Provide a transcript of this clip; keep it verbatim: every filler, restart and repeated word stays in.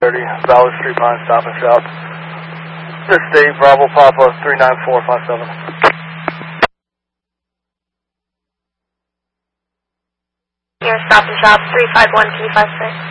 thirty, Valley Street Pine, stop and shop. This Dave, Bravo Papa, three nine four five seven. Here, stop and shop, three five one T five six.